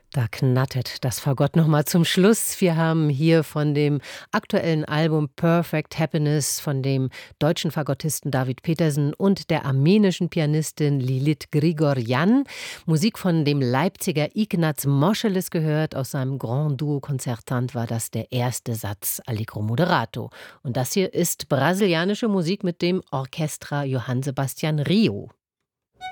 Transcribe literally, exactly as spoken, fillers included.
Da knattert das Fagott noch mal zum Schluss. Wir haben hier von dem aktuellen Album Perfect Happiness von dem deutschen Fagottisten David Petersen und der armenischen Pianistin Lilit Grigoryan Musik von dem Leipziger Ignaz Moscheles gehört. Aus seinem Grand Duo Concertant war das der erste Satz Allegro Moderato. Und das hier ist brasilianische Musik mit dem Orchestra Johann Sebastian Rio.